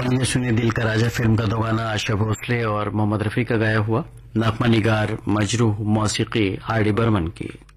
ये सुनिए दिल का राजा फिल्म का दो गाना आशा भोसले और मोहम्मद रफी का गाया हुआ, नगमा निगार मजरूह मौसीकी आर डी बर्मन की।